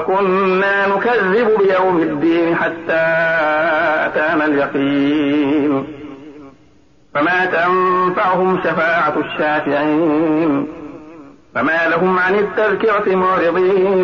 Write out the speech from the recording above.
وكنا نكذب بيوم الدين حتى أتانا اليقين فما تنفعهم شفاعة الشافعين فما لهم عن التذكرة معرضين